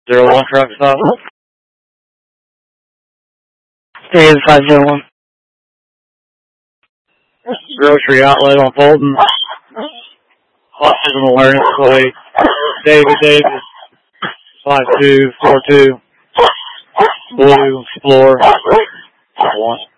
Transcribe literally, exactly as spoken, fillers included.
Zero one truck stop. Stay five zero one. Grocery outlet on Fulton. Autism awareness employee. David Davis. Five two four two. Blue Explorer. One.